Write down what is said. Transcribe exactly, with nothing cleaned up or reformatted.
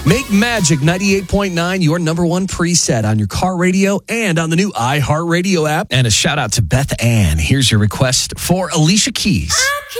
Make Magic ninety-eight point nine your number one preset on your car radio and on the new iHeartRadio app. And a shout out to Beth Ann. Here's your request for Alicia Keys.